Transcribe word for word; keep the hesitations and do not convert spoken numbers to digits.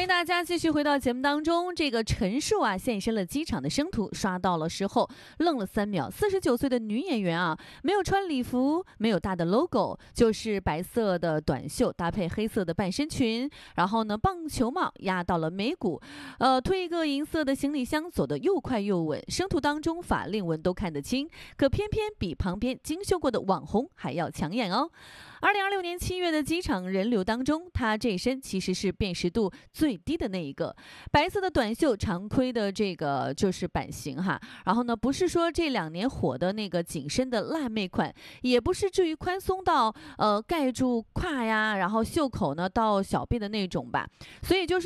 欢迎大家继续回到节目当中。这个陈数啊现身了机场的生图，刷到了时候愣了三秒。四十九岁的女演员啊，没有穿礼服，没有大的 logo， 就是白色的短袖搭配黑色的半身裙，然后呢棒球帽压到了眉骨，呃推一个银色的行李箱，走得又快又稳。生图当中法令纹都看得清，可偏偏比旁边精修过的网红还要抢眼哦。二零二六年七月的机场人流当中，她这身其实是辨识度最低的那一个，白色的短袖长盔的这个就是版型哈。然后呢，不是说这两年火的那个紧身的辣妹款，也不是至于宽松到呃盖住胯呀，然后袖口呢到小臂的那种吧。所以就是